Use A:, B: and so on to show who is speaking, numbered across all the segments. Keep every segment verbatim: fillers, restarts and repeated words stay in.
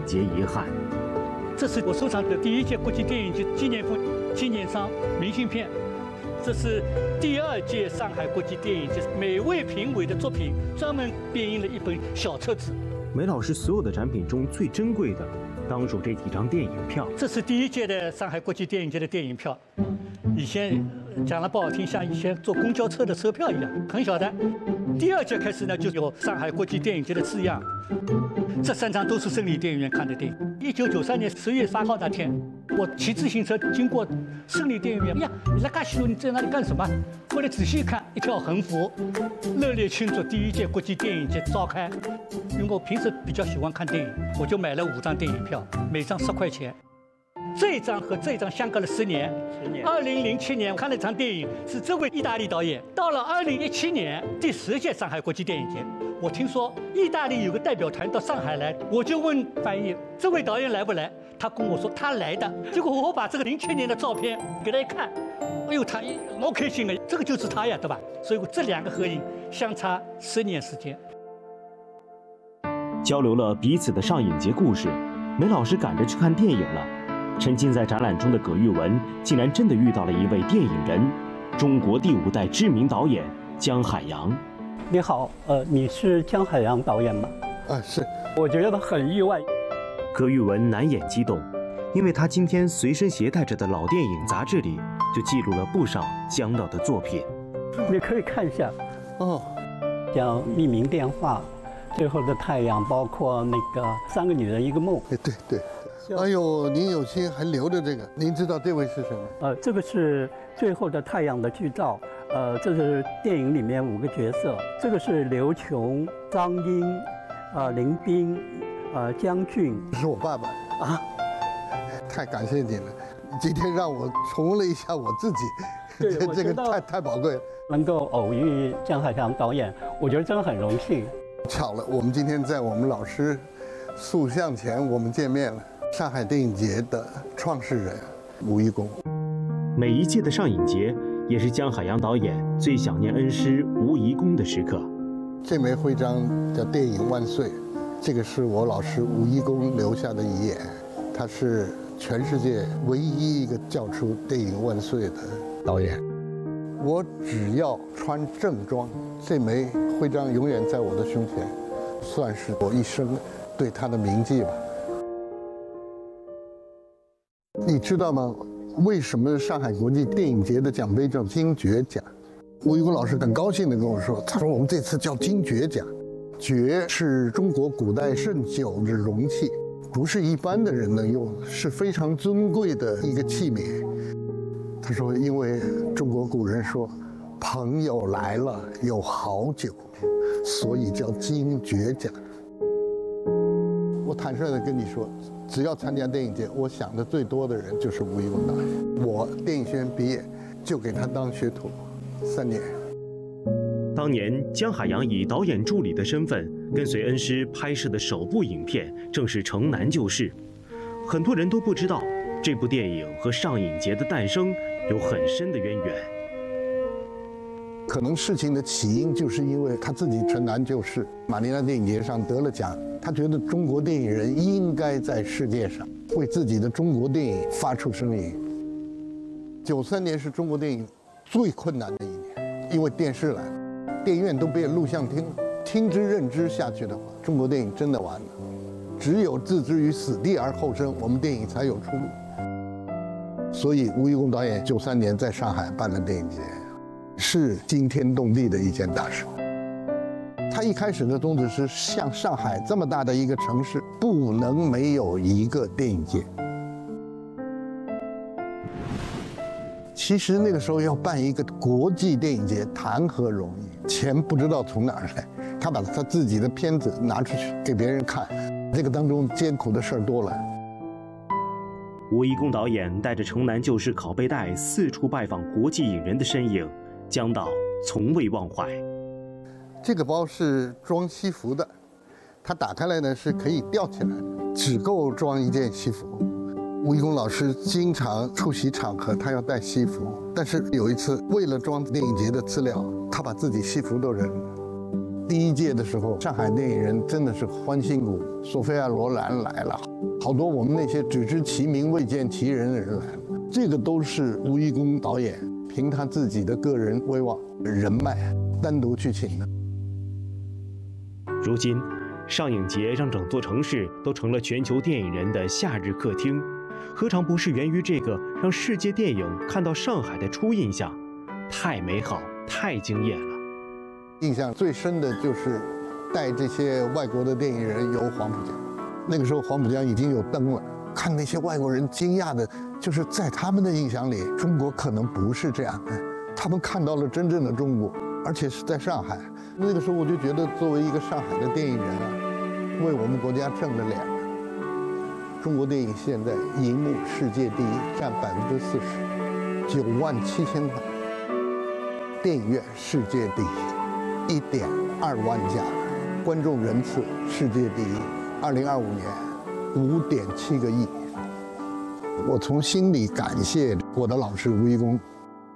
A: 节遗憾。
B: 这是我收藏的第一届国际电影节纪念품纪念章明信片，这是第二届上海国际电影节每位评委的作品专门编印了一本小册子。
A: 梅老师所有的展品中最珍贵的，当属这几张电影票。
B: 这是第一届的上海国际电影节的电影票，以前讲了不好听，像以前坐公交车的车票一样，很小的。第二届开始呢，就有上海国际电影节的字样。这三张都是胜利电影院看的电影。一九九三年十月八号那天，我骑自行车经过胜利电影院，呀，你来干西路，你在那里干什么？后来仔细一看，一条横幅，热烈庆祝第一届国际电影节召开。因为我平时比较喜欢看电影，我就买了五张电影票，每张十块钱。这一张和这一张相隔了十年。十年。二零零七年我看了一场电影，是这位意大利导演。到了二零一七年第十届上海国际电影节，我听说意大利有个代表团到上海来，我就问翻译这位导演来不来？他跟我说他来的。结果我把这个零七年的照片给他一看，哎呦，他老开心了，这个就是他呀，对吧？所以这两个合影相差十年时间。
A: 交流了彼此的上影节故事，梅老师赶着去看电影了。沉浸在展览中的葛玉文，竟然真的遇到了一位电影人，中国第五代知名导演姜海洋。
C: 你好，呃，你是姜海洋导演吗？
D: 啊，是。
C: 我觉得很意外。
A: 葛玉文难掩激动，因为他今天随身携带着的老电影杂志里，就记录了不少姜导的作品。
C: 你可以看一下，
D: 哦，
C: 像《匿名电话》、《最后的太阳》，包括那个《三个女人一个梦》。
D: 哎，对对。哎呦，您有心还留着这个，您知道这位是什么？
C: 呃，这个是《最后的太阳》的剧照，呃，这是电影里面五个角色，这个是刘琼、张英、呃林彬、呃姜俊。
D: 这是我爸爸啊，太感谢你了，今天让我重温了一下我自己，
C: 对，
D: 这个太太宝贵了。
C: 能够偶遇姜海洋导演，我觉得真的很荣幸。
D: 巧了，我们今天在我们老师塑像前我们见面了。上海电影节的创始人吴贻弓。
A: 每一届的上影节也是姜海洋导演最想念恩师吴贻弓的时刻。
D: 这枚徽章叫电影万岁，这个是我老师吴贻弓留下的遗言，他是全世界唯一一个叫出电影万岁的导演。我只要穿正装，这枚徽章永远在我的胸前，算是我一生对他的铭记吧。你知道吗？为什么上海国际电影节的奖杯叫金爵奖？吴贻弓老师很高兴地跟我说，他说我们这次叫金爵奖，爵是中国古代盛酒的容器，不是一般的人能用，是非常尊贵的一个器皿。他说，因为中国古人说，朋友来了有好酒，所以叫金爵奖。我坦率地跟你说，只要参加电影节，我想的最多的人就是吴贻弓导演。我电影学院毕业就给他当学徒三年。
A: 当年姜海洋以导演助理的身份跟随恩师拍摄的首部影片正是《城南旧事》，很多人都不知道这部电影和上影节的诞生有很深的渊源。
D: 可能事情的起因就是因为他自己城南旧事，马尼拉电影节上得了奖，他觉得中国电影人应该在世界上为自己的中国电影发出声音。九三年是中国电影最困难的一年，因为电视来了，电影院都变录像厅，听之任之下去的话，中国电影真的完了。只有置之于死地而后生，我们电影才有出路。所以吴贻弓导演九三年在上海办了电影节，是惊天动地的一件大事。他一开始的宗旨是，像上海这么大的一个城市，不能没有一个电影节。其实那个时候要办一个国际电影节，谈何容易？钱不知道从哪儿来，他把他自己的片子拿出去给别人看，这个当中艰苦的事儿多了。
A: 吴贻弓导演带着《城南旧事》拷贝带四处拜访国际影人的身影，姜导从未忘怀。
D: 这个包是装西服的，它打开来呢是可以吊起来的，只够装一件西服。吴贻弓老师经常出席场合，他要带西服，但是有一次为了装电影节的资料，他把自己西服都扔了。 第一届的时候，上海电影人真的是欢欣鼓舞，索菲亚·罗兰来了，好多我们那些只知其名未见其人的人来了。这个都是吴贻弓导演凭他自己的个人威望、人脉单独去请的。
A: 如今，上影节让整座城市都成了全球电影人的夏日客厅，何尝不是源于这个让世界电影看到上海的初印象？太美好，太惊艳了。
D: 印象最深的就是带这些外国的电影人游黄浦江，那个时候黄浦江已经有灯了，看那些外国人惊讶的，就是在他们的印象里，中国可能不是这样的，他们看到了真正的中国，而且是在上海。那个时候我就觉得，作为一个上海的电影人啊，为我们国家挣了脸了。中国电影现在银幕世界第一，占百分之四十，九万七千块；电影院世界第一，一点二万家；观众人次世界第一，二零二五年五点七个亿。我从心里感谢我的老师吴贻弓。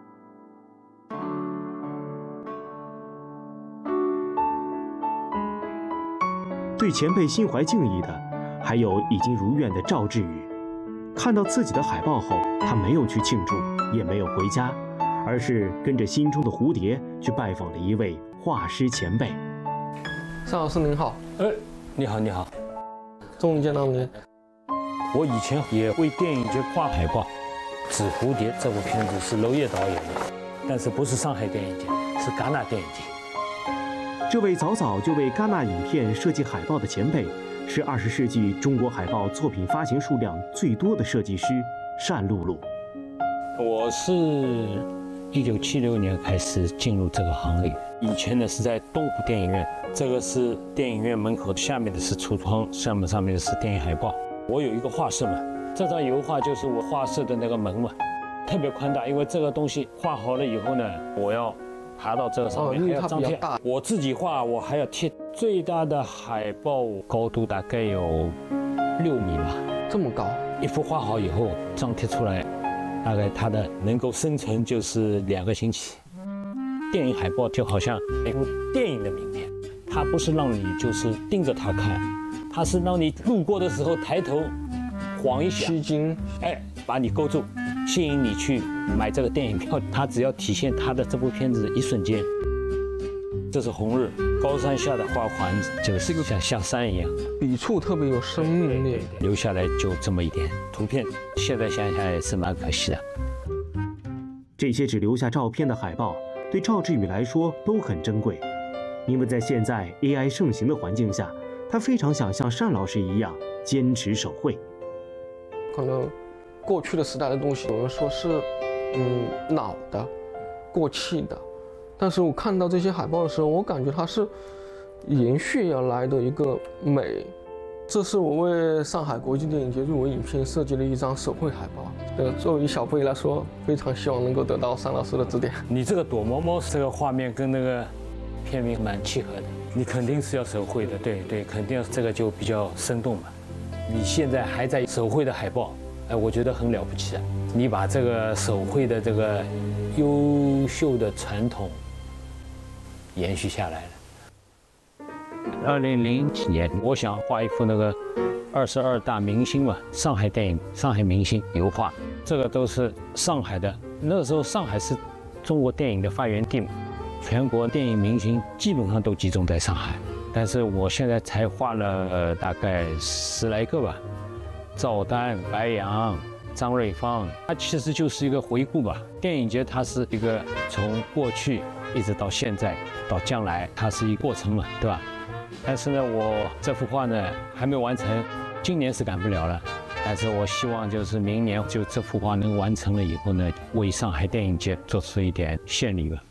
A: 对前辈心怀敬意的，还有已经如愿的赵志宇。看到自己的海报后，他没有去庆祝，也没有回家，而是跟着心中的蝴蝶去拜访了一位画师前辈。
E: 尚老师您好。
F: 哎，你好，你好，
E: 终于见到您。
F: 我以前也为电影节画海报，《纸蝴蝶》这部片子是娄烨导演的，但是不是上海电影节，是戛纳电影节。
A: 这位早早就为戛纳影片设计海报的前辈，是二十世纪中国海报作品发行数量最多的设计师单露露。
F: 我是一九七六年开始进入这个行业，以前呢是在东湖电影院，这个是电影院门口，下面的是橱窗，上面上面的是电影海报。我有一个画室嘛，这张油画就是我画室的那个门嘛，特别宽大，因为这个东西画好了以后呢，我要爬到这个上面，还要张贴。我自己画，我还要贴。最大的海报高度大概有六米吧，
E: 这么高。
F: 一幅画好以后，张贴出来，大概它的能够生成就是两个星期。电影海报就好像一部电影的名片，它不是让你就是盯着它看，它是让你路过的时候抬头晃一下，
E: 吸睛，
F: 哎，把你勾住，吸引你去买这个电影票。它只要体现它的这部片子的一瞬间。这是红日，高山下的花环，就是像像山一样，
E: 笔触特别有生命力。
F: 留下来就这么一点图片，现在想想也是蛮可惜的。
A: 这些只留下照片的海报，对赵志宇来说都很珍贵，因为在现在 A I 盛行的环境下，他非常想像单老师一样坚持手绘。
E: 可能过去的时代的东西，有人说是嗯老的、过气的。但是我看到这些海报的时候，我感觉它是延续而来的一个美。这是我为上海国际电影节入围影片设计的一张手绘海报。呃，作为小辈来说，非常希望能够得到单老师的指点。
F: 你这个躲猫猫这个画面跟那个片名蛮契合的，你肯定是要手绘的，对对，肯定这个就比较生动嘛。你现在还在手绘的海报，哎，我觉得很了不起啊！你把这个手绘的这个优秀的传统延续下来了。二零零几年，我想画一幅那个二十二大明星嘛，上海电影、上海明星油画，这个都是上海的。那个时候上海是中国电影的发源地嘛，全国电影明星基本上都集中在上海。但是我现在才画了、呃、大概十来个吧，赵丹、白杨、张瑞芳，它其实就是一个回顾吧。电影节它是一个从过去一直到现在到将来，它是一个过程嘛，对吧？但是呢，我这幅画呢还没完成，今年是赶不了了。但是我希望就是明年就这幅画能完成了以后呢，为上海电影节做出一点献礼吧。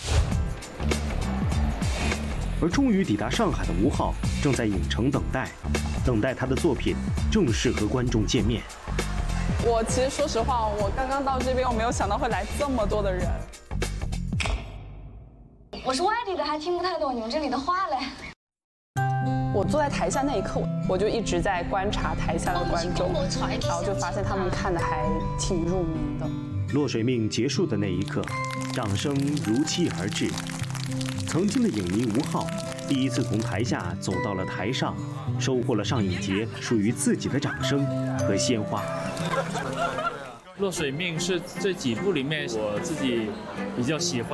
A: 而终于抵达上海的吴昊正在影城等待，等待他的作品正式和观众见面。
G: 我其实说实话，我刚刚到这边，我没有想到会来这么多的人。
H: 我是外地的，还听不太懂你们这里的话嘞。
G: 我坐在台下那一刻，我就一直在观察台下的观众，然后就发现他们看的还挺入迷的。
A: 落水命结束的那一刻，掌声如期而至。曾经的影迷吴昊， 第一次从台下走到了台上，收获了上影节属于自己的掌声和鲜花。
I: 落水命是这几部里面我自己比较喜欢。